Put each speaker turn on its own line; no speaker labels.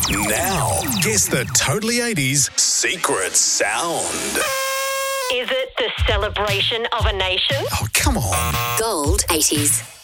Now, guess the Totally 80s secret sound.
Is it the celebration of a nation?
Oh, come on.
Gold 80s.